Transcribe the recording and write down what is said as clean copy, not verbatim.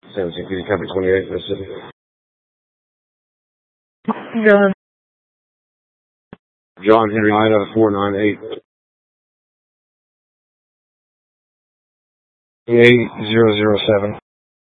17 feet, copy 28, Mississippi. John Henry Ida 498. 8007.